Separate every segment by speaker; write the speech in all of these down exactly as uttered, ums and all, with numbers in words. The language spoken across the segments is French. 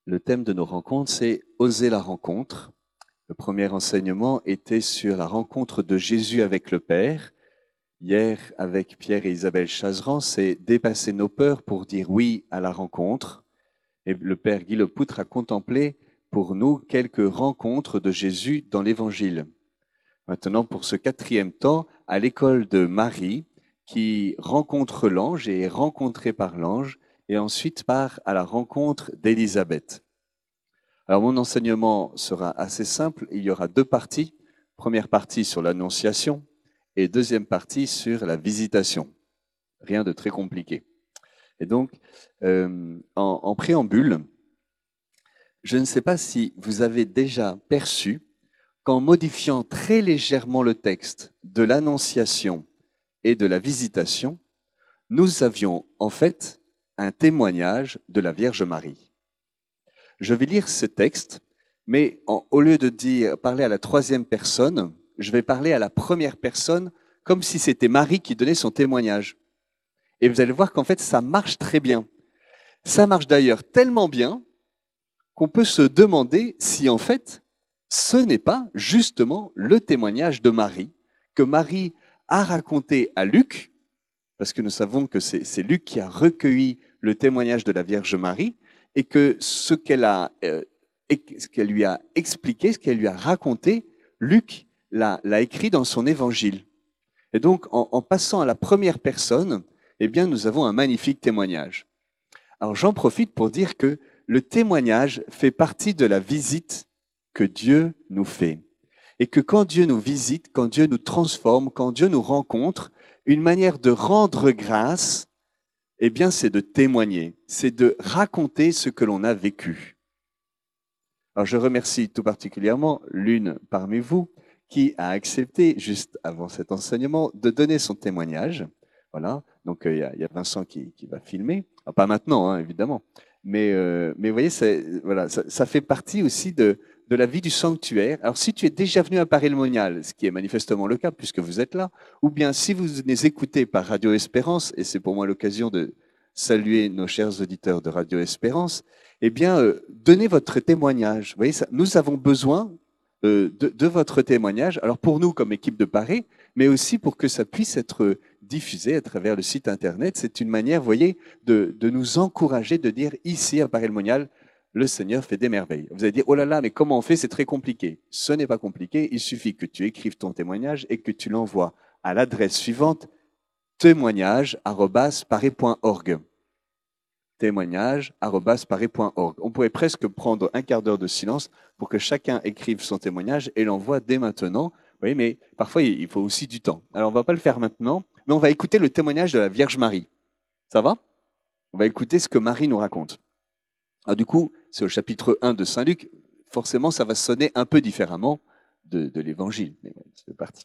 Speaker 1: Le thème de nos rencontres, c'est « Oser la rencontre ». Le premier enseignement était sur la rencontre de Jésus avec le Père. Hier, avec Pierre et Isabelle Chazeran, c'est « Dépasser nos peurs pour dire oui à la rencontre ». Et le Père Guy Lepoutre a contemplé pour nous quelques rencontres de Jésus dans l'Évangile. Maintenant, pour ce quatrième temps, à l'école de Marie, qui rencontre l'ange et est rencontrée par l'ange, et ensuite part à la rencontre d'Élisabeth. Alors mon enseignement sera assez simple, il y aura deux parties. Première partie sur l'annonciation et deuxième partie sur la visitation. Rien de très compliqué. Et donc, euh, en, en préambule, je ne sais pas si vous avez déjà perçu qu'en modifiant très légèrement le texte de l'annonciation et de la visitation, nous avions en fait un témoignage de la Vierge Marie. Je vais lire ce texte, mais en, au lieu de dire parler à la troisième personne, je vais parler à la première personne comme si c'était Marie qui donnait son témoignage. Et vous allez voir qu'en fait, ça marche très bien. Ça marche d'ailleurs tellement bien qu'on peut se demander si en fait, ce n'est pas justement le témoignage de Marie que Marie a raconté à Luc, parce que nous savons que c'est, c'est Luc qui a recueilli le témoignage de la Vierge Marie, et que ce qu'elle a, euh, ce qu'elle lui a expliqué, ce qu'elle lui a raconté, Luc l'a, l'a écrit dans son évangile. Et donc, en, en passant à la première personne, eh bien, nous avons un magnifique témoignage. Alors, j'en profite pour dire que le témoignage fait partie de la visite que Dieu nous fait. Et que quand Dieu nous visite, quand Dieu nous transforme, quand Dieu nous rencontre, une manière de rendre grâce, eh bien, c'est de témoigner, c'est de raconter ce que l'on a vécu. Alors, je remercie tout particulièrement l'une parmi vous qui a accepté, juste avant cet enseignement, de donner son témoignage. Voilà, donc il euh, y, y a Vincent qui, qui va filmer. Alors, pas maintenant, hein, évidemment. Mais, euh, mais vous voyez, c'est, voilà, ça, ça fait partie aussi de, de la vie du sanctuaire. Alors, si tu es déjà venu à Paris-le-Monial, ce qui est manifestement le cas puisque vous êtes là, ou bien si vous nous écoutez par Radio Espérance, et c'est pour moi l'occasion de saluer nos chers auditeurs de Radio Espérance, eh bien, euh, donnez votre témoignage. Vous voyez, ça, nous avons besoin euh, de, de votre témoignage, alors pour nous comme équipe de Paris, mais aussi pour que ça puisse être diffusé à travers le site Internet. C'est une manière, vous voyez, de, de nous encourager, de dire ici, à Paris-le-Monial, le Seigneur fait des merveilles. Vous allez dire, oh là là, mais comment on fait? C'est très compliqué. Ce n'est pas compliqué. Il suffit que tu écrives ton témoignage et que tu l'envoies à l'adresse suivante, témoignage arobase paris point org. témoignage arobase paris point org. On pourrait presque prendre un quart d'heure de silence pour que chacun écrive son témoignage et l'envoie dès maintenant. Oui, mais parfois, il faut aussi du temps. Alors, on ne va pas le faire maintenant, mais on va écouter le témoignage de la Vierge Marie. Ça va? On va écouter ce que Marie nous raconte. Alors, du coup, c'est au chapitre un de Saint Luc. Forcément, ça va sonner un peu différemment de, de l'Évangile. Mais c'est parti.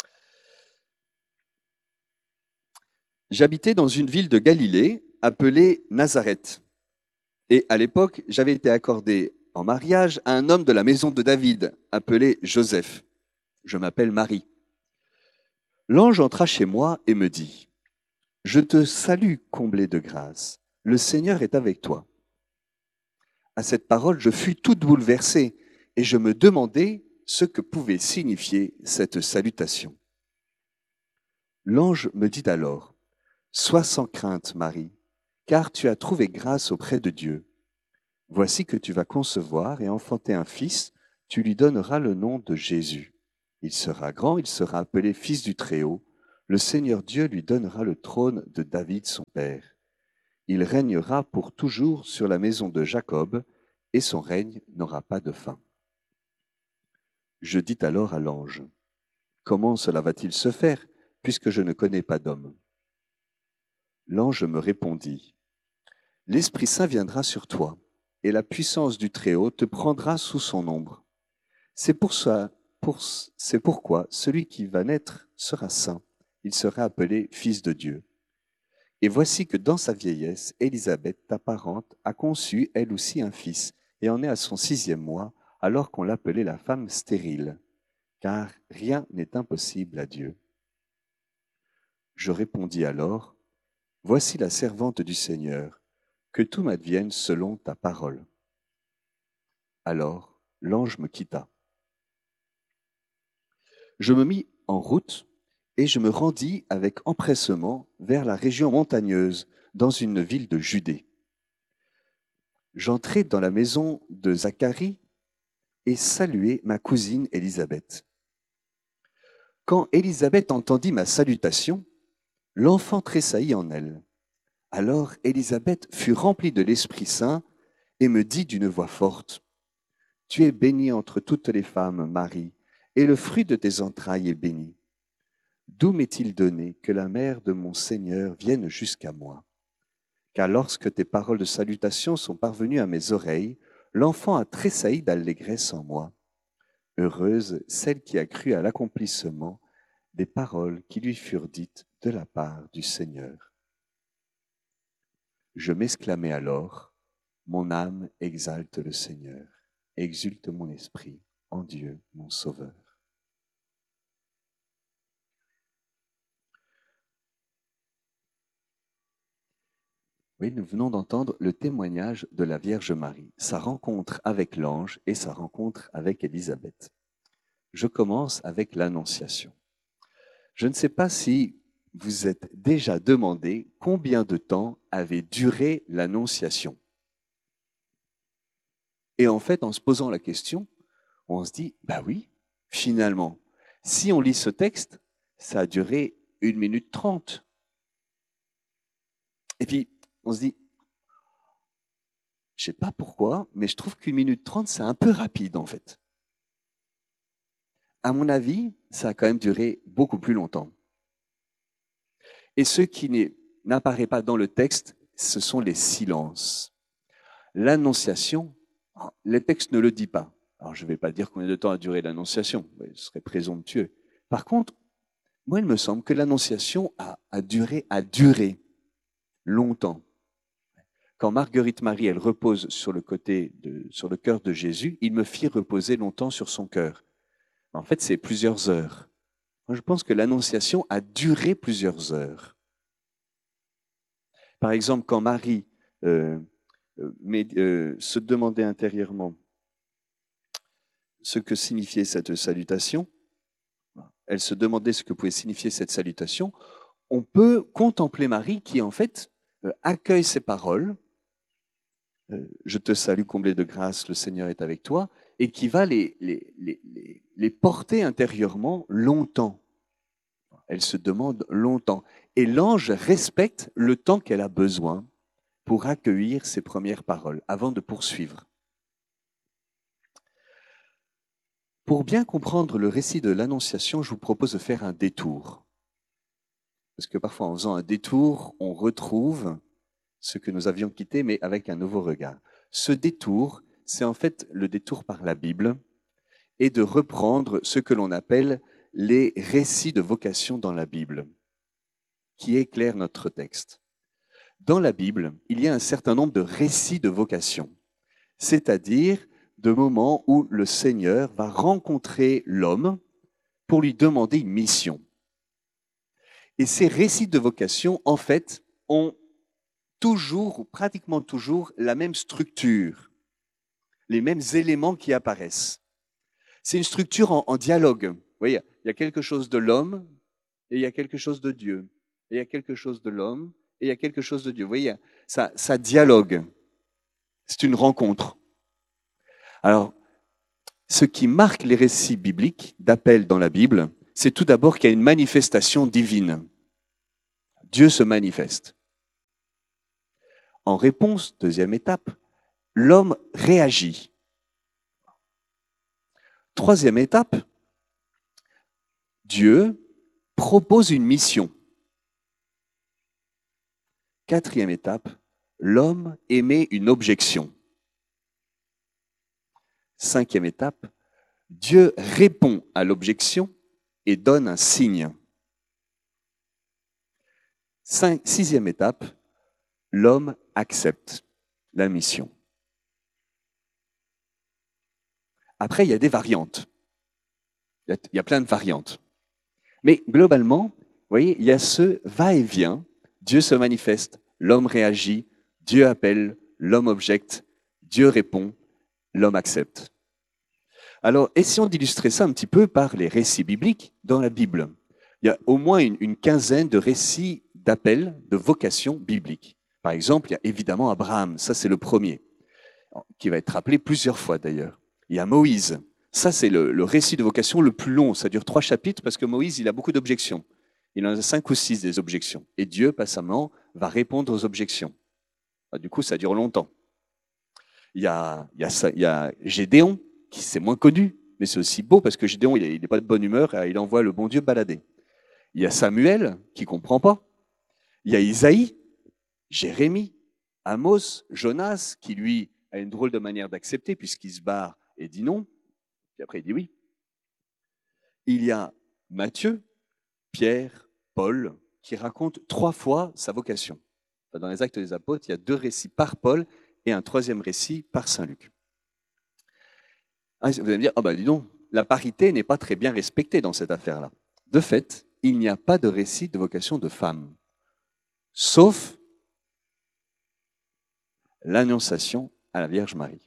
Speaker 1: J'habitais dans une ville de Galilée appelée Nazareth. Et à l'époque, j'avais été accordé en mariage à un homme de la maison de David, appelé Joseph. Je m'appelle Marie. L'ange entra chez moi et me dit, « Je te salue, comblée de grâce. Le Seigneur est avec toi. » À cette parole, je fus toute bouleversée et je me demandais ce que pouvait signifier cette salutation. L'ange me dit alors, « Sois sans crainte, Marie, car tu as trouvé grâce auprès de Dieu. Voici que tu vas concevoir et enfanter un fils, tu lui donneras le nom de Jésus. Il sera grand, il sera appelé fils du Très-Haut. Le Seigneur Dieu lui donnera le trône de David son père. Il régnera pour toujours sur la maison de Jacob, et son règne n'aura pas de fin. » Je dis alors à l'ange, « Comment cela va-t-il se faire, puisque je ne connais pas d'homme ?» L'ange me répondit, « L'Esprit Saint viendra sur toi, et la puissance du Très-Haut te prendra sous son ombre. C'est pour ça, pour, c'est pourquoi celui qui va naître sera saint. Il sera appelé Fils de Dieu. Et voici que dans sa vieillesse, Élisabeth, ta parente, a conçu elle aussi un fils, et en est à son sixième mois, alors qu'on l'appelait la femme stérile, car rien n'est impossible à Dieu. Je répondis alors, voici la servante du Seigneur, que tout m'advienne selon ta parole. Alors l'ange me quitta. Je me mis en route et je me rendis avec empressement vers la région montagneuse, dans une ville de Judée. J'entrai dans la maison de Zacharie et saluai ma cousine Élisabeth. Quand Élisabeth entendit ma salutation, l'enfant tressaillit en elle. Alors Élisabeth fut remplie de l'Esprit Saint et me dit d'une voix forte, « Tu es bénie entre toutes les femmes, Marie, et le fruit de tes entrailles est béni. D'où m'est-il donné que la mère de mon Seigneur vienne jusqu'à moi? Car lorsque tes paroles de salutation sont parvenues à mes oreilles, l'enfant a tressailli d'allégresse en moi. Heureuse celle qui a cru à l'accomplissement des paroles qui lui furent dites de la part du Seigneur. » Je m'exclamai alors, « Mon âme exalte le Seigneur, exulte mon esprit en Dieu mon Sauveur. » Oui, nous venons d'entendre le témoignage de la Vierge Marie, sa rencontre avec l'ange et sa rencontre avec Élisabeth. Je commence avec l'Annonciation. Je ne sais pas si vous êtes déjà demandé combien de temps avait duré l'Annonciation. Et en fait, en se posant la question, on se dit, bah oui, finalement, si on lit ce texte, ça a duré une minute trente. Et puis, on se dit, je ne sais pas pourquoi, mais je trouve qu'une minute trente, c'est un peu rapide en fait. À mon avis, ça a quand même duré beaucoup plus longtemps. Et ce qui n'apparaît pas dans le texte, ce sont les silences. L'Annonciation, le texte ne le dit pas. Alors je ne vais pas dire combien de temps a duré l'Annonciation, ce serait présomptueux. Par contre, moi il me semble que l'Annonciation a, a duré, a duré longtemps. Quand Marguerite Marie, elle repose sur le côté, de, sur le cœur de Jésus, il me fit reposer longtemps sur son cœur. En fait, c'est plusieurs heures. Moi, je pense que l'Annonciation a duré plusieurs heures. Par exemple, quand Marie euh, mais, euh, se demandait intérieurement ce que signifiait cette salutation, elle se demandait ce que pouvait signifier cette salutation, on peut contempler Marie qui, en fait, euh, accueille ces paroles, euh, « Je te salue, comblée de grâce, le Seigneur est avec toi », et qui va les, les, les, les porter intérieurement longtemps. Elle se demande longtemps. Et l'ange respecte le temps qu'elle a besoin pour accueillir ses premières paroles, avant de poursuivre. Pour bien comprendre le récit de l'Annonciation, je vous propose de faire un détour. Parce que parfois, en faisant un détour, on retrouve ce que nous avions quitté, mais avec un nouveau regard. Ce détour, c'est en fait le détour par la Bible et de reprendre ce que l'on appelle les récits de vocation dans la Bible, qui éclairent notre texte. Dans la Bible, il y a un certain nombre de récits de vocation, c'est-à-dire de moments où le Seigneur va rencontrer l'homme pour lui demander une mission. Et ces récits de vocation, en fait, ont toujours, ou pratiquement toujours, la même structure, les mêmes éléments qui apparaissent. C'est une structure en, en dialogue. Vous voyez, il y a quelque chose de l'homme et il y a quelque chose de Dieu. Et il y a quelque chose de l'homme et il y a quelque chose de Dieu. Vous voyez, ça, ça dialogue. C'est une rencontre. Alors, ce qui marque les récits bibliques d'appel dans la Bible, c'est tout d'abord qu'il y a une manifestation divine. Dieu se manifeste. En réponse, deuxième étape, l'homme réagit. Troisième étape, Dieu propose une mission. Quatrième étape, l'homme émet une objection. Cinquième étape, Dieu répond à l'objection et donne un signe. Cinq, sixième étape, l'homme accepte la mission. Après, il y a des variantes. Il y a, il y a plein de variantes. Mais globalement, vous voyez, il y a ce va-et-vient. Dieu se manifeste, l'homme réagit, Dieu appelle, l'homme objecte, Dieu répond, l'homme accepte. Alors, essayons d'illustrer ça un petit peu par les récits bibliques dans la Bible. Il y a au moins une, une quinzaine de récits d'appels, de vocations bibliques. Par exemple, il y a évidemment Abraham, ça c'est le premier, qui va être rappelé plusieurs fois d'ailleurs. Il y a Moïse, ça c'est le, le récit de vocation le plus long, ça dure trois chapitres parce que Moïse, il a beaucoup d'objections. Il en a cinq ou six des objections. Et Dieu, passamment, va répondre aux objections. Du coup, ça dure longtemps. Il y a, il y a, ça, il y a Gédéon, qui c'est moins connu, mais c'est aussi beau parce que Gédéon, il n'est pas de bonne humeur, il envoie le bon Dieu balader. Il y a Samuel, qui ne comprend pas. Il y a Isaïe, Jérémie, Amos, Jonas, qui lui a une drôle de manière d'accepter puisqu'il se barre et dit non, puis après il dit oui. Il y a Matthieu, Pierre, Paul, qui racontent trois fois sa vocation. Dans les Actes des Apôtres, il y a deux récits par Paul et un troisième récit par Saint Luc. Vous allez me dire, ah ben dis donc, la parité n'est pas très bien respectée dans cette affaire-là. De fait, il n'y a pas de récit de vocation de femme, sauf l'Annonciation à la Vierge Marie.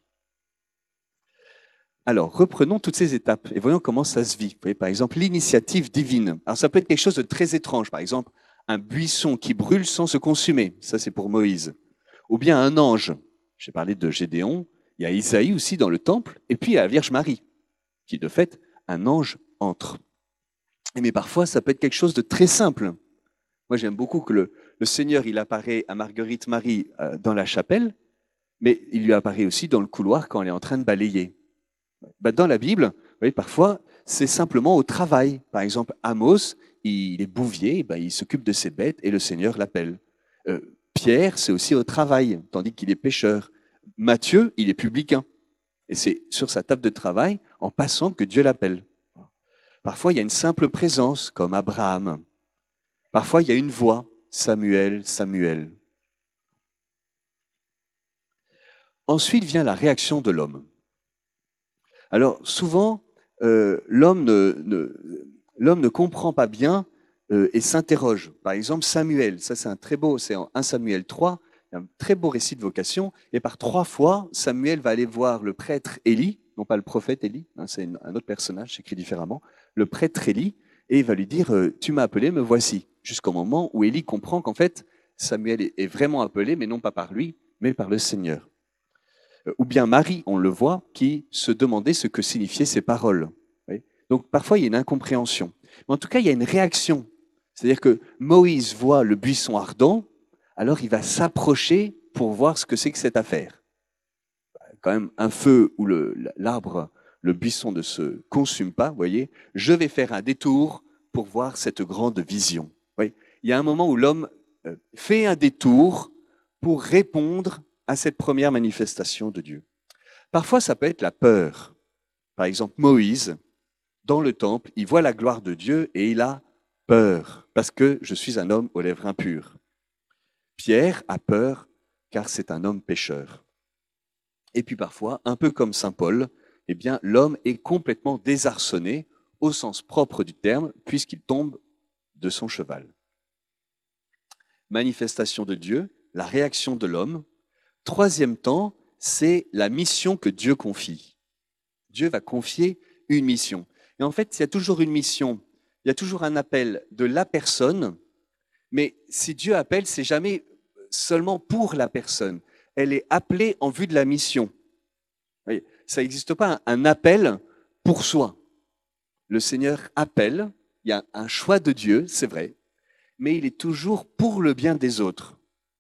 Speaker 1: Alors, reprenons toutes ces étapes et voyons comment ça se vit. Vous voyez, par exemple, l'initiative divine. Alors, ça peut être quelque chose de très étrange. Par exemple, un buisson qui brûle sans se consumer. Ça, c'est pour Moïse. Ou bien un ange. J'ai parlé de Gédéon. Il y a Isaïe aussi dans le temple. Et puis, il y a la Vierge Marie, qui, de fait, un ange entre. Mais parfois, ça peut être quelque chose de très simple. Moi, j'aime beaucoup que le, le Seigneur, il apparaît à Marguerite Marie euh, dans la chapelle, mais il lui apparaît aussi dans le couloir quand elle est en train de balayer. Ben, dans la Bible, vous voyez, parfois, c'est simplement au travail. Par exemple, Amos, il est bouvier, ben, il s'occupe de ses bêtes et le Seigneur l'appelle. Euh, Pierre, c'est aussi au travail, tandis qu'il est pêcheur. Matthieu, il est publicain. Et c'est sur sa table de travail, en passant, que Dieu l'appelle. Parfois, il y a une simple présence, comme Abraham. Parfois, il y a une voix, Samuel, Samuel. Ensuite vient la réaction de l'homme. Alors, souvent, euh, l'homme ne, ne, l'homme ne comprend pas bien euh, et s'interroge. Par exemple, Samuel, ça c'est un très beau, c'est en un Samuel trois, un très beau récit de vocation, et par trois fois, Samuel va aller voir le prêtre Élie, non pas le prophète Élie, hein, c'est une, un autre personnage, c'est écrit différemment, le prêtre Élie, et il va lui dire euh, « Tu m'as appelé, me voici », jusqu'au moment où Élie comprend qu'en fait, Samuel est, est vraiment appelé, mais non pas par lui, mais par le Seigneur. Ou bien Marie, on le voit, qui se demandait ce que signifiaient ces paroles. Oui. Donc parfois, il y a une incompréhension. Mais en tout cas, il y a une réaction. C'est-à-dire que Moïse voit le buisson ardent, alors il va s'approcher pour voir ce que c'est que cette affaire. Quand même, un feu où le, l'arbre, le buisson ne se consume pas, vous voyez, je vais faire un détour pour voir cette grande vision. Oui. Il y a un moment où l'homme fait un détour pour répondre à cette première manifestation de Dieu. Parfois, ça peut être la peur. Par exemple, Moïse, dans le temple, il voit la gloire de Dieu et il a peur, parce que je suis un homme aux lèvres impures. Pierre a peur, car c'est un homme pécheur. Et puis parfois, un peu comme saint Paul, eh bien, l'homme est complètement désarçonné, au sens propre du terme, puisqu'il tombe de son cheval. Manifestation de Dieu, la réaction de l'homme. Troisième temps, c'est la mission que Dieu confie. Dieu va confier une mission. Et en fait, il y a toujours une mission, il y a toujours un appel de la personne, mais si Dieu appelle, c'est jamais seulement pour la personne. Elle est appelée en vue de la mission. Vous voyez, ça n'existe pas un appel pour soi. Le Seigneur appelle, il y a un choix de Dieu, c'est vrai, mais il est toujours pour le bien des autres.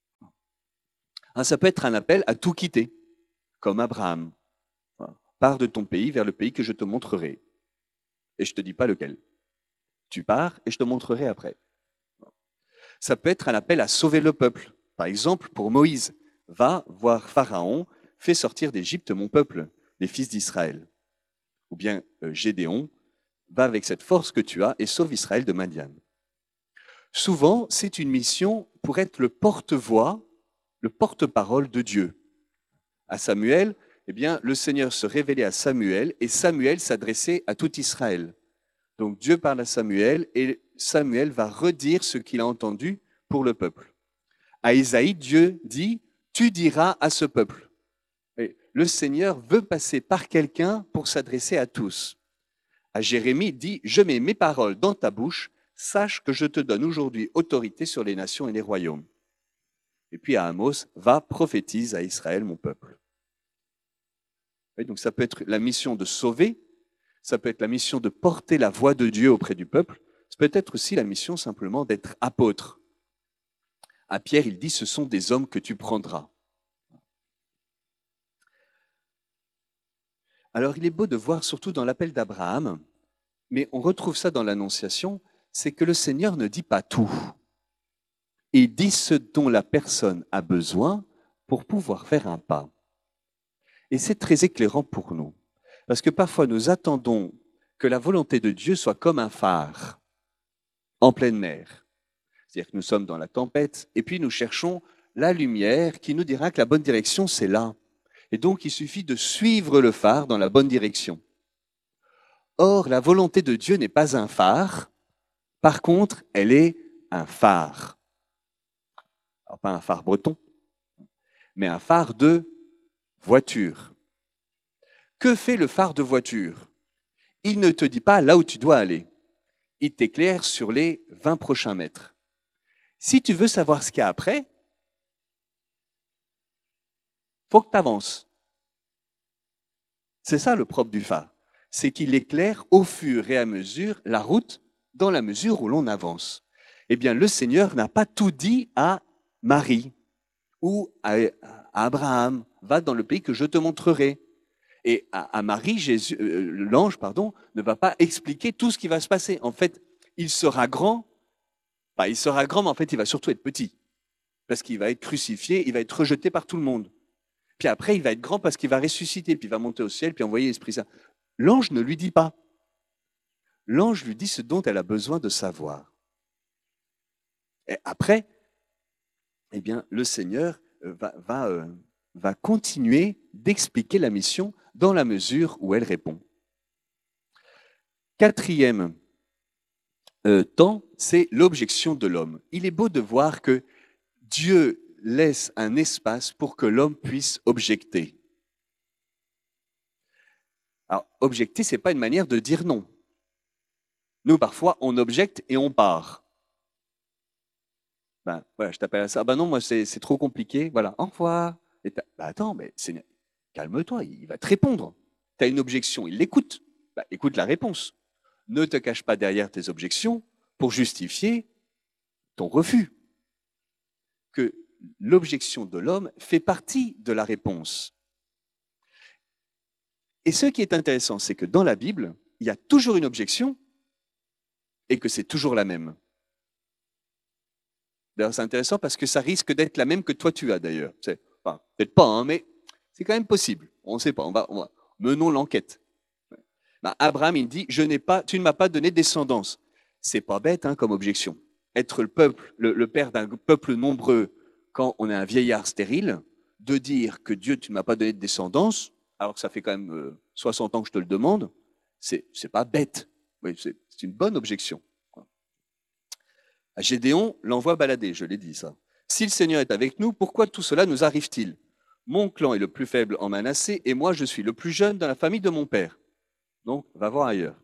Speaker 1: Ça peut être un appel à tout quitter, comme Abraham. Pars de ton pays vers le pays que je te montrerai. Et je ne te dis pas lequel. Tu pars et je te montrerai après. Ça peut être un appel à sauver le peuple. Par exemple, pour Moïse, va voir Pharaon, fais sortir d'Égypte mon peuple, les fils d'Israël. Ou bien euh, Gédéon, va avec cette force que tu as et sauve Israël de Madian. Souvent, c'est une mission pour être le porte-voix, le porte-parole de Dieu. À Samuel, eh bien, le Seigneur se révélait à Samuel et Samuel s'adressait à tout Israël. Donc Dieu parle à Samuel et Samuel va redire ce qu'il a entendu pour le peuple. À Isaïe, Dieu dit « Tu diras à ce peuple ». le Seigneur veut passer par quelqu'un pour s'adresser à tous. À Jérémie, il dit « Je mets mes paroles dans ta bouche, sache que je te donne aujourd'hui autorité sur les nations et les royaumes. » Et puis à Amos, « Va, prophétise à Israël, mon peuple. » Oui, donc ça peut être la mission de sauver, ça peut être la mission de porter la voix de Dieu auprès du peuple, ça peut être aussi la mission simplement d'être apôtre. À Pierre, il dit « Ce sont des hommes que tu prendras. » Alors il est beau de voir, surtout dans l'appel d'Abraham, mais on retrouve ça dans l'Annonciation, c'est que le Seigneur ne dit pas tout. Il dit ce dont la personne a besoin pour pouvoir faire un pas. Et c'est très éclairant pour nous, parce que parfois nous attendons que la volonté de Dieu soit comme un phare en pleine mer. C'est-à-dire que nous sommes dans la tempête, et puis nous cherchons la lumière qui nous dira que la bonne direction, c'est là. Et donc, il suffit de suivre le phare dans la bonne direction. Or, la volonté de Dieu n'est pas un phare. Par contre, elle est un phare. Alors, pas un phare breton, mais un phare de voiture. Que fait le phare de voiture? Il ne te dit pas là où tu dois aller. Il t'éclaire sur les vingt prochains mètres. Si tu veux savoir ce qu'il y a après, faut que tu avances. C'est ça le propre du phare. C'est qu'il éclaire au fur et à mesure la route dans la mesure où l'on avance. Eh bien, le Seigneur n'a pas tout dit à Marie ou à Abraham. Va dans le pays que je te montrerai. Et à, à Marie, Jésus, euh, l'ange, pardon, ne va pas expliquer tout ce qui va se passer. En fait, il sera grand. Enfin, il sera grand, mais en fait, il va surtout être petit. Parce qu'il va être crucifié, il va être rejeté par tout le monde. Puis après, il va être grand parce qu'il va ressusciter, puis il va monter au ciel, puis envoyer l'Esprit Saint. L'ange ne lui dit pas. L'ange lui dit ce dont elle a besoin de savoir. Et après, eh bien, le Seigneur va, va, euh, va continuer d'expliquer la mission dans la mesure où elle répond. Quatrième euh, temps, c'est l'objection de l'homme. Il est beau de voir que Dieu laisse un espace pour que l'homme puisse objecter. Alors, objecter, ce n'est pas une manière de dire non. Nous, parfois, on objecte et on part. Ben, voilà, je t'appelle à ça. Ah ben non, moi, c'est, c'est trop compliqué. Voilà, au revoir. Et ben attends, mais c'est... calme-toi, il va te répondre. Tu as une objection, il l'écoute. Ben, écoute la réponse. Ne te cache pas derrière tes objections pour justifier ton refus. Que l'objection de l'homme fait partie de la réponse. Et ce qui est intéressant, c'est que dans la Bible, il y a toujours une objection et que c'est toujours la même. D'ailleurs, c'est intéressant parce que ça risque d'être la même que toi tu as d'ailleurs. C'est, enfin, peut-être pas, hein, mais c'est quand même possible. On ne sait pas, on va, on va, menons l'enquête. Ben, Abraham, il dit, je n'ai pas, tu ne m'as pas donné descendance. C'est pas bête hein, comme objection. Être le peuple, le, le père d'un peuple nombreux quand on est un vieillard stérile, de dire que Dieu, tu ne m'as pas donné de descendance, alors que ça fait quand même euh, soixante ans que je te le demande, c'est, c'est pas bête. Oui, c'est, c'est une bonne objection. À Gédéon, l'envoie balader, je l'ai dit ça. Si le Seigneur est avec nous, pourquoi tout cela nous arrive-t-il? Mon clan est le plus faible en Manassé et moi je suis le plus jeune dans la famille de mon père. Donc, va voir ailleurs.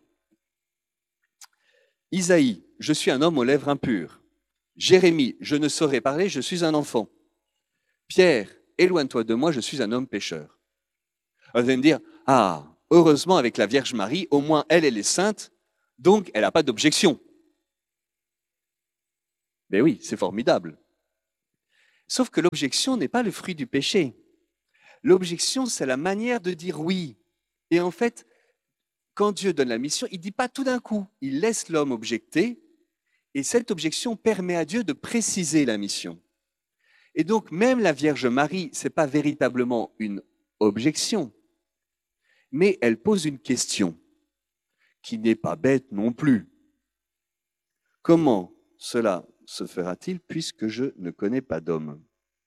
Speaker 1: Isaïe, je suis un homme aux lèvres impures. Jérémie, je ne saurais parler, je suis un enfant. Pierre, éloigne-toi de moi, je suis un homme pécheur. Vous allez me dire, ah, heureusement avec la Vierge Marie, au moins elle, elle est sainte, donc elle n'a pas d'objection. Mais oui, c'est formidable. Sauf que l'objection n'est pas le fruit du péché. L'objection, c'est la manière de dire oui. Et en fait, quand Dieu donne la mission, il ne dit pas tout d'un coup. Il laisse l'homme objecter, et cette objection permet à Dieu de préciser la mission. Et donc, même la Vierge Marie, ce n'est pas véritablement une objection, mais elle pose une question qui n'est pas bête non plus. Comment cela se fera-t-il puisque je ne connais pas d'homme?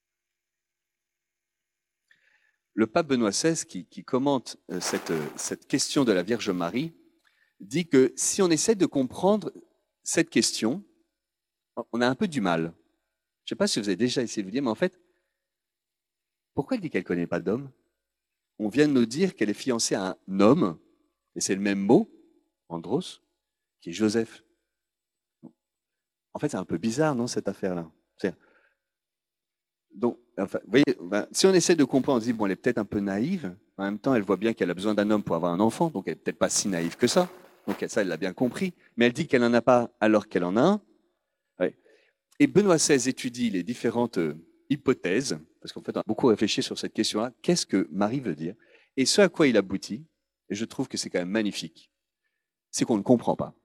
Speaker 1: Le pape Benoît seize, qui, qui commente cette, cette question de la Vierge Marie, dit que si on essaie de comprendre cette question, on a un peu du mal. Je ne sais pas si vous avez déjà essayé de vous dire, mais en fait, pourquoi elle dit qu'elle ne connaît pas d'homme? on vient de nous dire qu'elle est fiancée à un homme, et c'est le même mot, andros, qui est Joseph. En fait, c'est un peu bizarre, non, cette affaire-là. C'est- Donc, enfin, vous voyez, ben, si on essaie de comprendre, on se dit, bon, elle est peut-être un peu naïve. En même temps, elle voit bien qu'elle a besoin d'un homme pour avoir un enfant, donc elle n'est peut-être pas si naïve que ça. Donc ça, elle l'a bien compris. Mais elle dit qu'elle n'en a pas alors qu'elle en a un. Ouais. Et Benoît seize étudie les différentes euh, hypothèses, parce qu'en fait, on a beaucoup réfléchi sur cette question-là. Qu'est-ce que Marie veut dire? Et ce à quoi il aboutit, et je trouve que c'est quand même magnifique, c'est qu'on ne comprend pas.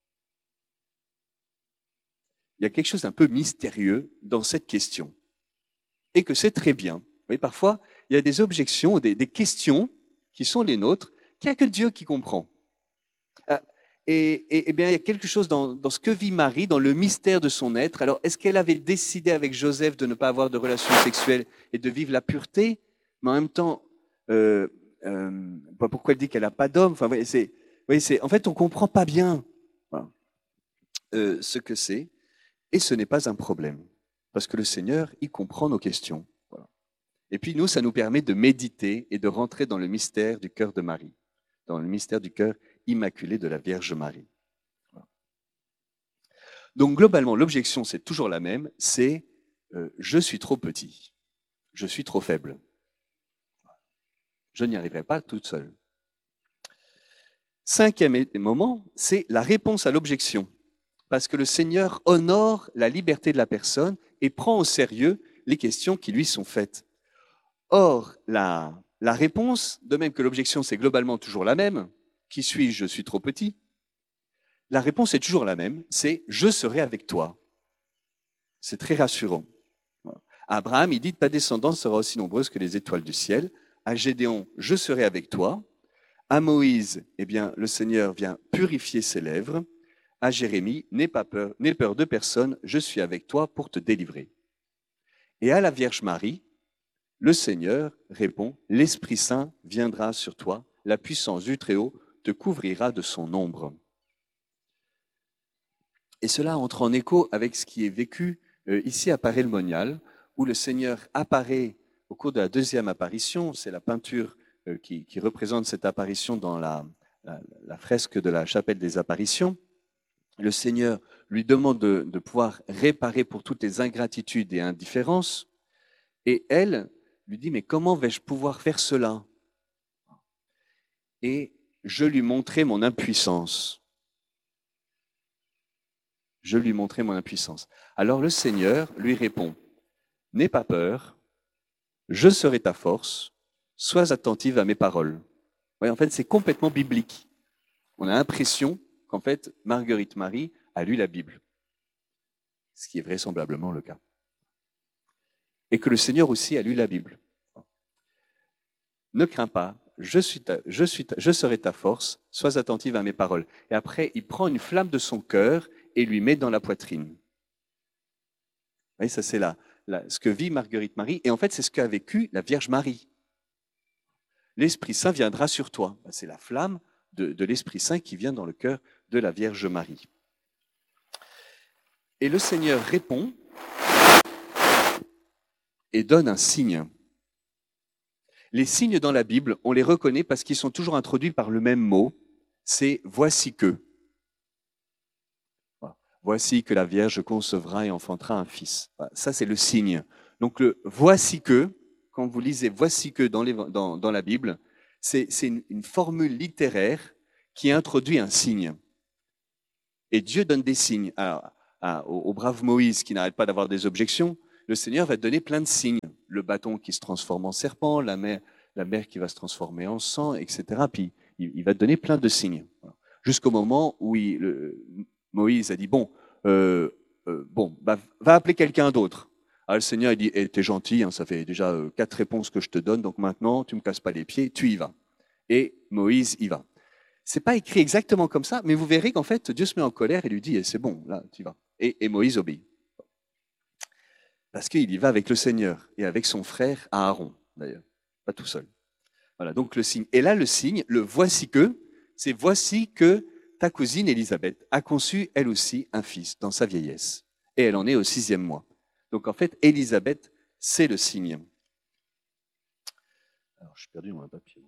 Speaker 1: Il y a quelque chose d'un peu mystérieux dans cette question. Et que c'est très bien. Vous voyez, parfois, il y a des objections, des, des questions qui sont les nôtres, qu'il n'y a que Dieu qui comprend. Ah, Et, et, et bien, il y a quelque chose dans, dans ce que vit Marie, dans le mystère de son être. Alors, est-ce qu'elle avait décidé avec Joseph de ne pas avoir de relations sexuelles et de vivre la pureté? Mais en même temps, euh, euh, pourquoi elle dit qu'elle n'a pas d'homme? Enfin, vous voyez, c'est, vous voyez, c'est, en fait, on ne comprend pas bien voilà, euh, ce que c'est. Et ce n'est pas un problème, parce que le Seigneur, il comprend nos questions. Voilà. Et puis nous, ça nous permet de méditer et de rentrer dans le mystère du cœur de Marie, dans le mystère du cœur immaculé de la Vierge Marie. Voilà. Donc globalement, l'objection, c'est toujours la même, c'est euh, je suis trop petit, je suis trop faible. Je n'y arriverai pas toute seule. Cinquième moment, c'est la réponse à l'objection, parce que le Seigneur honore la liberté de la personne et prend au sérieux les questions qui lui sont faites. Or, la, la réponse, de même que l'objection, c'est globalement toujours la même, qui suis-je, je suis trop petit, la réponse est toujours la même, c'est je serai avec toi. C'est très rassurant. À Abraham, il dit ta descendance sera aussi nombreuse que les étoiles du ciel. À Gédéon, je serai avec toi. À Moïse, eh bien, le Seigneur vient purifier ses lèvres. À Jérémie, n'aie pas peur, n'aie peur de personne, je suis avec toi pour te délivrer. Et à la Vierge Marie, le Seigneur répond, l'Esprit Saint viendra sur toi, la puissance du Très-Haut te couvrira de son ombre. Et cela entre en écho avec ce qui est vécu euh, ici à Paray-le-Monial, où le Seigneur apparaît au cours de la deuxième apparition. C'est la peinture euh, qui, qui représente cette apparition dans la, la, la fresque de la chapelle des apparitions. Le Seigneur lui demande de, de pouvoir réparer pour toutes les ingratitudes et indifférences. Et elle lui dit, mais comment vais-je pouvoir faire cela? Et je lui montrai mon impuissance. Je lui montrai mon impuissance. Alors le Seigneur lui répond, n'aie pas peur, je serai ta force, sois attentive à mes paroles. Oui, en fait, c'est complètement biblique. On a l'impression qu'en fait, Marguerite Marie a lu la Bible, ce qui est vraisemblablement le cas. Et que le Seigneur aussi a lu la Bible. Ne crains pas, je, suis ta, je, suis ta, je serai ta force, sois attentive à mes paroles. Et après, il prend une flamme de son cœur et lui met dans la poitrine. Vous voyez, ça c'est là, là, ce que vit Marguerite Marie. Et en fait, c'est ce qu'a vécu la Vierge Marie. L'Esprit Saint viendra sur toi. C'est la flamme de, de l'Esprit Saint qui vient dans le cœur de la Vierge Marie. Et le Seigneur répond et donne un signe. Les signes dans la Bible, on les reconnaît parce qu'ils sont toujours introduits par le même mot, c'est « voici que ». Voici que la Vierge concevra et enfantera un fils. Ça, c'est le signe. Donc, le « voici que », quand vous lisez « voici que » dans, les, dans, dans la Bible, c'est une, une formule littéraire qui introduit un signe. Et Dieu donne des signes. Alors, à, au, au brave Moïse qui n'arrête pas d'avoir des objections, le Seigneur va donner plein de signes. Le bâton qui se transforme en serpent, la mer, la mer qui va se transformer en sang, et cetera. Puis, il, il va donner plein de signes. Jusqu'au moment où il, le, Moïse a dit, bon, euh, euh, bon bah, va appeler quelqu'un d'autre. Alors le Seigneur il dit, eh, t'es gentil, hein, ça fait déjà euh, quatre réponses que je te donne, donc maintenant, tu me casses pas les pieds, tu y vas. Et Moïse y va. C'est pas écrit exactement comme ça, mais vous verrez qu'en fait, Dieu se met en colère et lui dit, eh, c'est bon, là, tu y vas. Et, et Moïse obéit. Parce qu'il y va avec le Seigneur et avec son frère Aaron, d'ailleurs, pas tout seul. Voilà, donc le signe. Et là, le signe, le voici que, c'est voici que ta cousine Élisabeth a conçu, elle aussi, un fils dans sa vieillesse. Et elle en est au sixième mois. Donc en fait, Élisabeth, c'est le signe. Alors, je suis perdu dans un papier.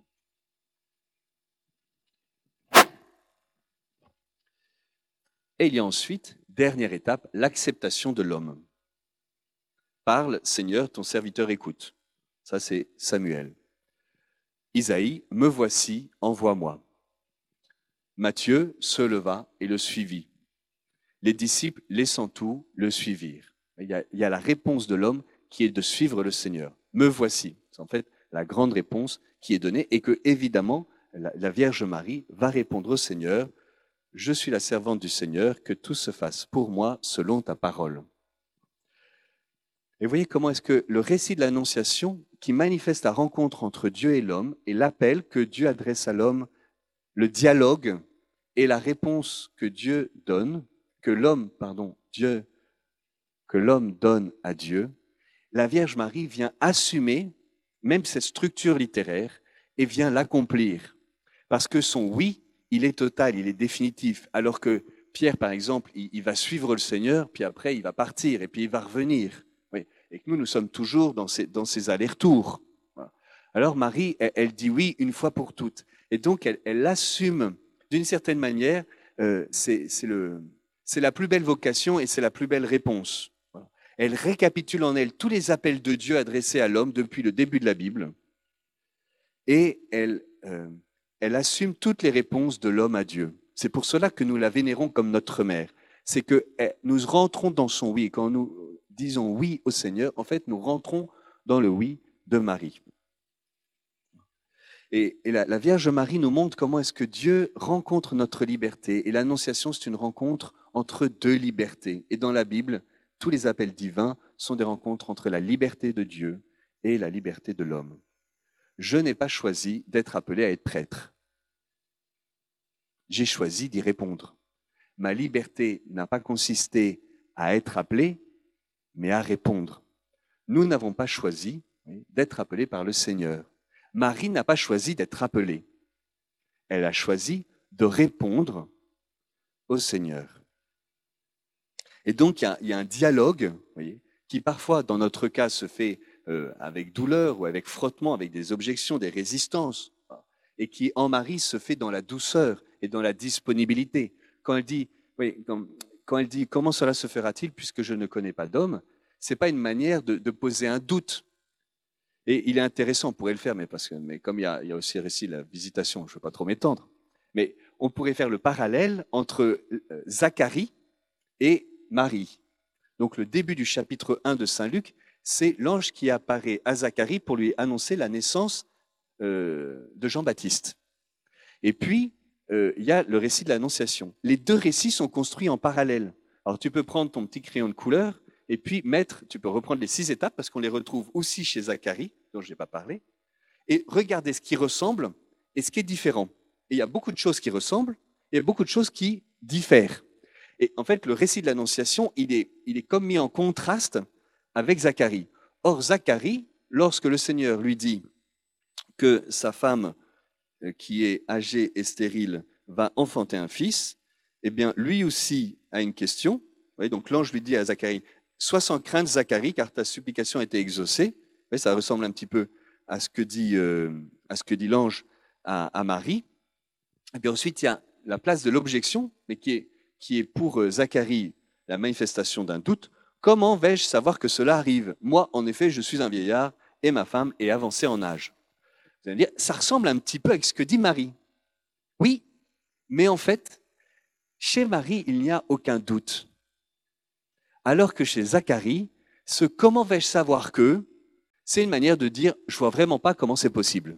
Speaker 1: Et il y a ensuite, dernière étape, l'acceptation de l'homme. Parle, Seigneur, ton serviteur écoute. Ça, c'est Samuel. Isaïe, me voici, envoie-moi. Matthieu se leva et le suivit. Les disciples, laissant tout, le suivirent. Il y a, il y a la réponse de l'homme qui est de suivre le Seigneur. Me voici. C'est en fait la grande réponse qui est donnée et que, évidemment, la, la Vierge Marie va répondre au Seigneur. Je suis la servante du Seigneur, que tout se fasse pour moi selon ta parole. Et vous voyez comment est-ce que le récit de l'Annonciation, qui manifeste la rencontre entre Dieu et l'homme, et l'appel que Dieu adresse à l'homme, le dialogue et la réponse que Dieu donne, que l'homme, pardon, Dieu, que l'homme donne à Dieu, la Vierge Marie vient assumer même cette structure littéraire et vient l'accomplir. Parce que son oui, il est total, il est définitif, alors que Pierre, par exemple, il, il va suivre le Seigneur, puis après, il va partir, et puis il va revenir. Oui. Et que nous, nous sommes toujours dans ces, dans ces allers-retours. Voilà. Alors Marie, elle, elle dit oui une fois pour toutes. Et donc, elle, elle assume, d'une certaine manière, euh, c'est, c'est, le, c'est la plus belle vocation et c'est la plus belle réponse. Voilà. Elle récapitule en elle tous les appels de Dieu adressés à l'homme depuis le début de la Bible. Et elle, euh, elle assume toutes les réponses de l'homme à Dieu. C'est pour cela que nous la vénérons comme notre mère. C'est que eh, nous rentrons dans son oui. Quand nous disons oui au Seigneur, en fait, nous rentrons dans le oui de Marie. Et, et la, la Vierge Marie nous montre comment est-ce que Dieu rencontre notre liberté. Et l'Annonciation, c'est une rencontre entre deux libertés. Et dans la Bible, tous les appels divins sont des rencontres entre la liberté de Dieu et la liberté de l'homme. Je n'ai pas choisi d'être appelé à être prêtre. J'ai choisi d'y répondre. Ma liberté n'a pas consisté à être appelé, mais à répondre. Nous n'avons pas choisi d'être appelés par le Seigneur. Marie n'a pas choisi d'être appelée. Elle a choisi de répondre au Seigneur. Et donc, il y a, il y a un dialogue, vous voyez, qui parfois, dans notre cas, se fait euh, avec douleur ou avec frottement, avec des objections, des résistances, et qui, en Marie, se fait dans la douceur et dans la disponibilité. Quand elle dit, oui, quand, quand elle dit comment cela se fera-t-il puisque je ne connais pas d'homme, c'est pas une manière de, de poser un doute. Et il est intéressant, on pourrait le faire, mais, parce que, mais comme il y, a, il y a aussi le récit de la visitation, je ne veux pas trop m'étendre, mais on pourrait faire le parallèle entre Zacharie et Marie. Donc le début du chapitre un de Saint Luc, c'est l'ange qui apparaît à Zacharie pour lui annoncer la naissance euh, de Jean-Baptiste. Et puis, euh, il y a le récit de l'Annonciation. Les deux récits sont construits en parallèle. Alors tu peux prendre ton petit crayon de couleur et puis mettre, tu peux reprendre les six étapes parce qu'on les retrouve aussi chez Zacharie, dont je n'ai pas parlé, et regarder ce qui ressemble et ce qui est différent. Et il y a beaucoup de choses qui ressemblent et beaucoup de choses qui diffèrent. Et en fait, le récit de l'Annonciation, il est, il est comme mis en contraste avec Zacharie. Or, Zacharie, lorsque le Seigneur lui dit que sa femme, qui est âgée et stérile, va enfanter un fils, eh bien, lui aussi a une question. Vous voyez, donc l'ange lui dit à Zacharie, sois sans crainte, Zacharie, car ta supplication a été exaucée. Vous voyez, ça ressemble un petit peu à ce que dit, euh, à ce que dit l'ange à, à Marie. Et puis ensuite, il y a la place de l'objection, mais qui est, qui est pour Zacharie la manifestation d'un doute. Comment vais-je savoir que cela arrive? Moi, en effet, je suis un vieillard et ma femme est avancée en âge. Vous allez me dire, ça ressemble un petit peu avec ce que dit Marie. Oui, mais en fait, chez Marie, il n'y a aucun doute. Alors que chez Zacharie, ce comment vais-je savoir que, c'est une manière de dire, je vois vraiment pas comment c'est possible.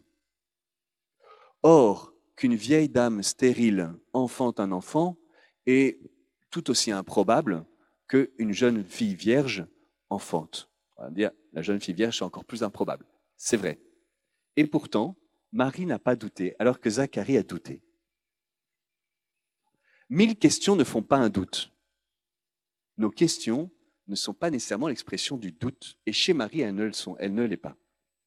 Speaker 1: Or, qu'une vieille dame stérile enfante un enfant est tout aussi improbable qu'une jeune fille vierge enfante. On va dire, la jeune fille vierge, c'est encore plus improbable. C'est vrai. Et pourtant, Marie n'a pas douté, alors que Zacharie a douté. Mille questions ne font pas un doute. Nos questions ne sont pas nécessairement l'expression du doute, et chez Marie, elles ne le sont, elles ne l'est pas.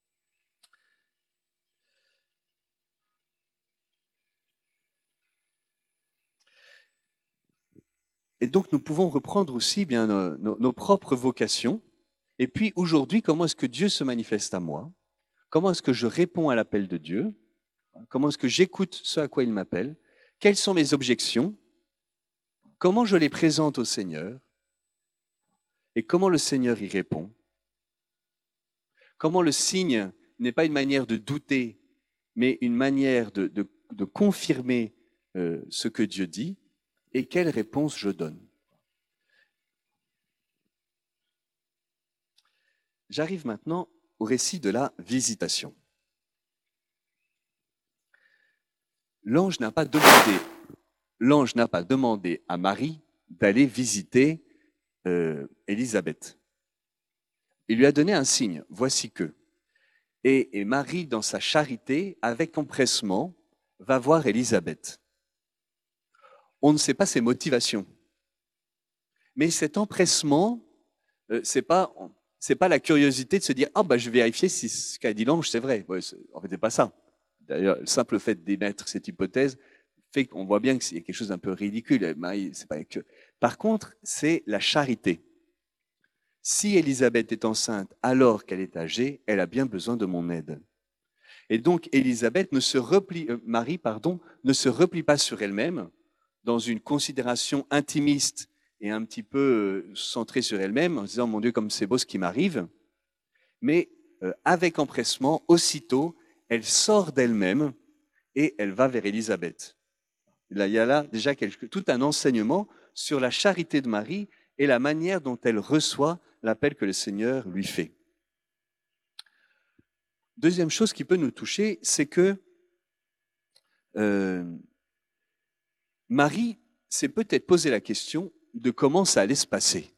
Speaker 1: Et donc, nous pouvons reprendre aussi bien nos, nos, nos propres vocations. Et puis, aujourd'hui, comment est-ce que Dieu se manifeste à moi? Comment est-ce que je réponds à l'appel de Dieu? Comment est-ce que j'écoute ce à quoi il m'appelle? Quelles sont mes objections? Comment je les présente au Seigneur? Et comment le Seigneur y répond? Comment le signe n'est pas une manière de douter, mais une manière de, de, de confirmer euh, ce que Dieu dit, et quelle réponse je donne? J'arrive maintenant au récit de la visitation. L'ange n'a pas demandé, l'ange n'a pas demandé à Marie d'aller visiter euh, Élisabeth. Il lui a donné un signe, voici que. Et, et Marie, dans sa charité, avec empressement, va voir Élisabeth. On ne sait pas ses motivations. Mais cet empressement, euh, c'est pas, c'est pas la curiosité de se dire « Ah, bah, je vais vérifier si ce qu'a dit l'ange, c'est vrai. Ouais, » En fait, c'est pas ça. D'ailleurs, le simple fait d'émettre cette hypothèse fait qu'on voit bien qu'il y a quelque chose d'un peu ridicule. Marie, c'est pas que... Par contre, c'est la charité. Si Élisabeth est enceinte alors qu'elle est âgée, elle a bien besoin de mon aide. Et donc, Élisabeth ne se replie, euh, Marie, pardon, ne se replie pas sur elle-même dans une considération intimiste et un petit peu euh, centrée sur elle-même, en disant, mon Dieu, comme c'est beau ce qui m'arrive. Mais euh, avec empressement, aussitôt, elle sort d'elle-même et elle va vers Élisabeth. Là, il y a là déjà quelque, tout un enseignement sur la charité de Marie et la manière dont elle reçoit l'appel que le Seigneur lui fait. Deuxième chose qui peut nous toucher, c'est que euh, Marie s'est peut-être posé la question de comment ça allait se passer.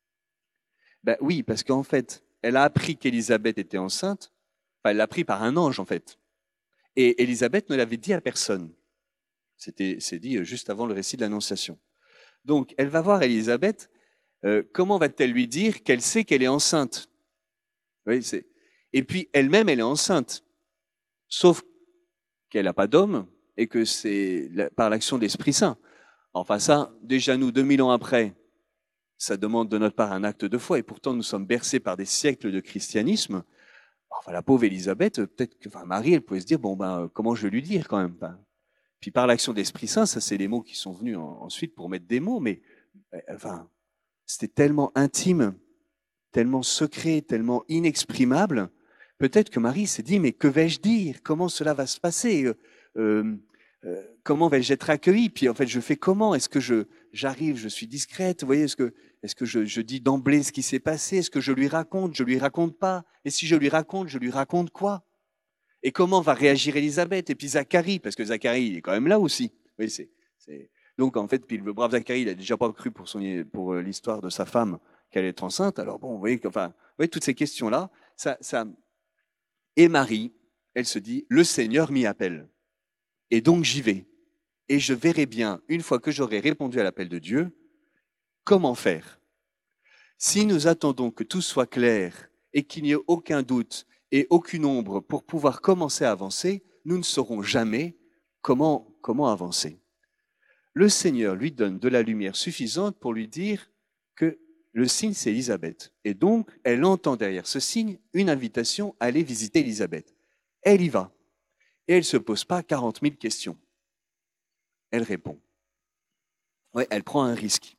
Speaker 1: Ben oui, parce qu'en fait, elle a appris qu'Élisabeth était enceinte, enfin, elle l'a appris par un ange en fait. Et Élisabeth ne l'avait dit à personne. C'était, c'est dit juste avant le récit de l'Annonciation. Donc, elle va voir Élisabeth, euh, comment va-t-elle lui dire qu'elle sait qu'elle est enceinte? Oui, c'est... Et puis, elle-même, elle est enceinte. Sauf qu'elle n'a pas d'homme et que c'est par l'action de l'Esprit Saint. Enfin ça, déjà nous, deux mille ans après, ça demande de notre part un acte de foi et pourtant nous sommes bercés par des siècles de christianisme. Enfin la pauvre Élisabeth, peut-être que enfin, Marie, elle pouvait se dire, bon ben, comment je vais lui dire quand même? Enfin, puis par l'action de l'Esprit Saint, ça c'est les mots qui sont venus en, ensuite pour mettre des mots, mais enfin, c'était tellement intime, tellement secret, tellement inexprimable. Peut-être que Marie s'est dit, mais que vais-je dire? Comment cela va se passer? euh, euh, Comment vais-je être accueillie? Puis en fait, je fais comment? Est-ce que je j'arrive, je suis discrète? Vous voyez, est-ce que est-ce que je, je dis d'emblée ce qui s'est passé? Est-ce que je lui raconte? Je lui raconte pas? Et si je lui raconte, je lui raconte quoi? Et comment va réagir Élisabeth? Et puis Zacharie, parce que Zacharie, il est quand même là aussi. Oui, c'est, c'est... Donc en fait, puis le brave Zacharie, il a déjà pas cru pour, son, pour l'histoire de sa femme qu'elle est enceinte. Alors bon, vous voyez, enfin, vous voyez toutes ces questions-là, ça, ça... Et Marie, elle se dit, le Seigneur m'y appelle. Et donc j'y vais. Et je verrai bien, une fois que j'aurai répondu à l'appel de Dieu, comment faire. Si nous attendons que tout soit clair et qu'il n'y ait aucun doute et aucune ombre pour pouvoir commencer à avancer, nous ne saurons jamais comment, comment avancer. Le Seigneur lui donne de la lumière suffisante pour lui dire que le signe, c'est Élisabeth. Et donc, elle entend derrière ce signe une invitation à aller visiter Élisabeth. Elle y va. Et elle ne se pose pas quarante mille questions. Elle répond. Ouais, elle prend un risque.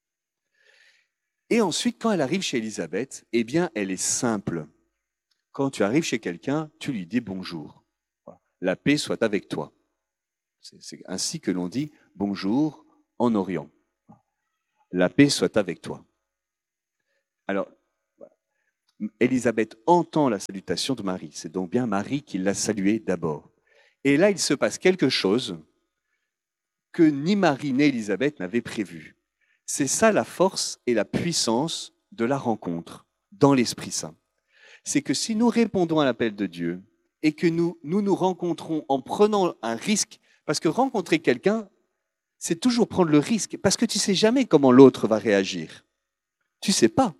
Speaker 1: Et ensuite, quand elle arrive chez Élisabeth, eh bien, elle est simple. Quand tu arrives chez quelqu'un, tu lui dis bonjour. La paix soit avec toi. C'est, c'est ainsi que l'on dit bonjour en Orient. La paix soit avec toi. Alors, Élisabeth entend la salutation de Marie. C'est donc bien Marie qui l'a saluée d'abord. Et là, il se passe quelque chose que ni Marie ni Élisabeth n'avaient prévu. C'est ça la force et la puissance de la rencontre dans l'Esprit Saint. C'est que si nous répondons à l'appel de Dieu et que nous nous, nous rencontrons en prenant un risque, parce que rencontrer quelqu'un, c'est toujours prendre le risque, parce que tu ne sais jamais comment l'autre va réagir. Tu ne sais pas.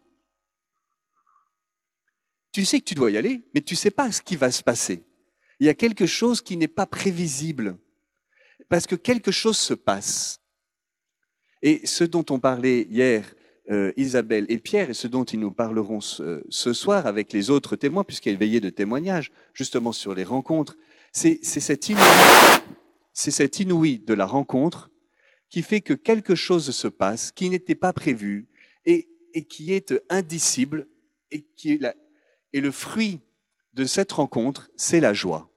Speaker 1: Tu sais que tu dois y aller, mais tu ne sais pas ce qui va se passer. Il y a quelque chose qui n'est pas prévisible, parce que quelque chose se passe. Et ce dont on parlait hier, euh, Isabelle et Pierre, et ce dont ils nous parleront ce, ce soir avec les autres témoins, puisqu'il y a une veillée de témoignage, justement sur les rencontres, c'est cet inouï, c'est cet inouï de la rencontre qui fait que quelque chose se passe qui n'était pas prévu et, et qui est indicible, et, qui est la, et le fruit de cette rencontre, c'est la joie.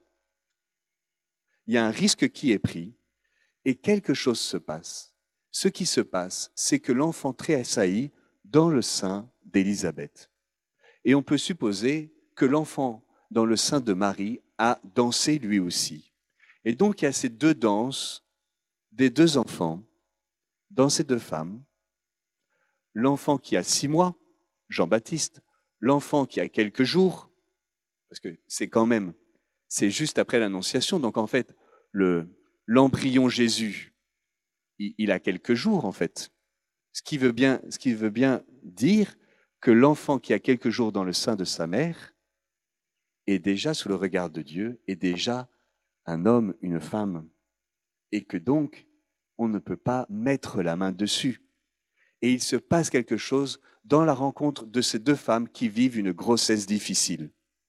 Speaker 1: Il y a un risque qui est pris et quelque chose se passe. Ce qui se passe, c'est que l'enfant tressaillit dans le sein d'Élisabeth. Et on peut supposer que l'enfant dans le sein de Marie a dansé lui aussi. Et donc il y a ces deux danses des deux enfants, dans ces deux femmes. L'enfant qui a six mois, Jean-Baptiste, l'enfant qui a quelques jours, parce que c'est quand même, c'est juste après l'Annonciation, donc en fait, le, l'embryon Jésus, il, il a quelques jours en fait. Ce qui veut bien, ce qui veut bien dire que l'enfant qui a quelques jours dans le sein de sa mère est déjà sous le regard de Dieu, est déjà un homme, une femme, et que donc on ne peut pas mettre la main dessus. Et il se passe quelque chose dans la rencontre de ces deux femmes qui vivent une grossesse difficile.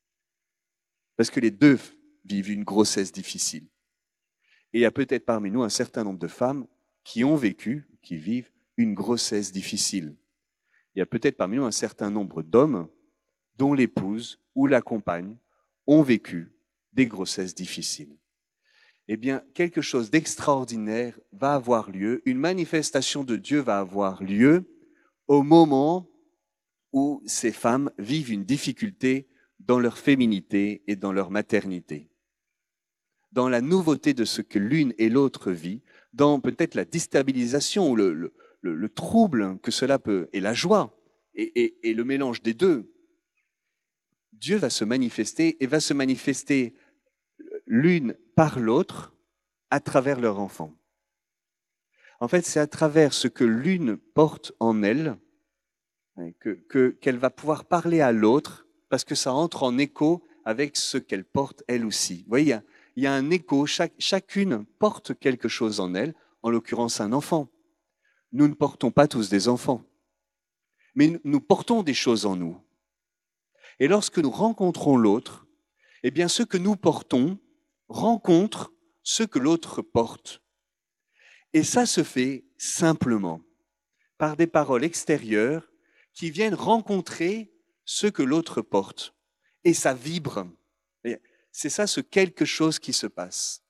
Speaker 1: Parce que les deux vivent une grossesse difficile. Et il y a peut-être parmi nous un certain nombre de femmes qui ont vécu, qui vivent une grossesse difficile. Il y a peut-être parmi nous un certain nombre d'hommes dont l'épouse ou la compagne ont vécu des grossesses difficiles. Eh bien, quelque chose d'extraordinaire va avoir lieu, une manifestation de Dieu va avoir lieu au moment où ces femmes vivent une difficulté dans leur féminité et dans leur maternité, dans la nouveauté de ce que l'une et l'autre vit, dans peut-être la déstabilisation ou le, le, le, le trouble que cela peut, et la joie, et, et, et le mélange des deux. Dieu va se manifester et va se manifester l'une par l'autre à travers leur enfant. En fait, c'est à travers ce que l'une porte en elle que, que, qu'elle va pouvoir parler à l'autre, parce que ça entre en écho avec ce qu'elle porte elle aussi. Vous voyez, il y a, il y a un écho, chaque, chacune porte quelque chose en elle, en l'occurrence un enfant. Nous ne portons pas tous des enfants, mais nous portons des choses en nous. Et lorsque nous rencontrons l'autre, eh bien ce que nous portons rencontre ce que l'autre porte. Et ça se fait simplement par des paroles extérieures qui viennent rencontrer ce que l'autre porte. Et ça vibre. C'est ça, ce quelque chose qui se passe.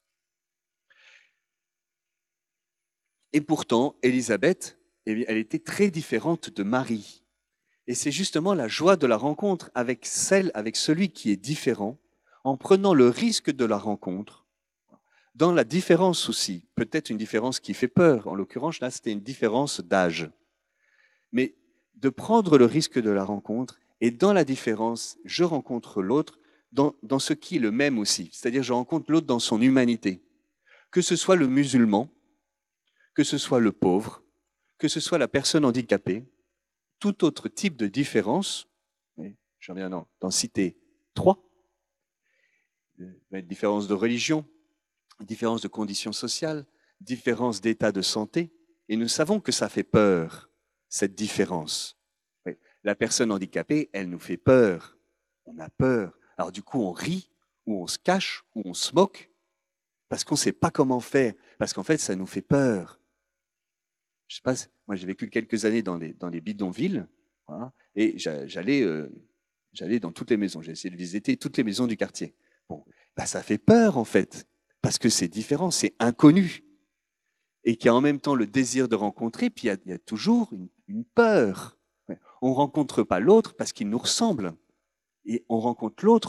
Speaker 1: Et pourtant, Élisabeth, elle était très différente de Marie. Et c'est justement la joie de la rencontre avec celle, avec celui qui est différent, en prenant le risque de la rencontre, dans la différence aussi, peut-être une différence qui fait peur, en l'occurrence là c'était une différence d'âge, mais de prendre le risque de la rencontre, et dans la différence, je rencontre l'autre dans, dans ce qui est le même aussi, c'est-à-dire je rencontre l'autre dans son humanité, que ce soit le musulman, que ce soit le pauvre, que ce soit la personne handicapée, tout autre type de différence, j'en viens d'en citer trois, différence de religion, différence de conditions sociales, différence d'état de santé, et nous savons que ça fait peur, cette différence. La personne handicapée, elle nous fait peur, on a peur, alors du coup on rit, ou on se cache, ou on se moque, parce qu'on ne sait pas comment faire, parce qu'en fait ça nous fait peur. Je sais pas, moi j'ai vécu quelques années dans les, dans les bidonvilles, voilà, et j'allais euh, j'allais dans toutes les maisons, j'ai essayé de visiter toutes les maisons du quartier. Bon, bah ça fait peur en fait, parce que c'est différent, c'est inconnu, et qu'il y a en même temps le désir de rencontrer, puis il y a, il y a toujours une, une peur. On ne rencontre pas l'autre parce qu'il nous ressemble, et on rencontre l'autre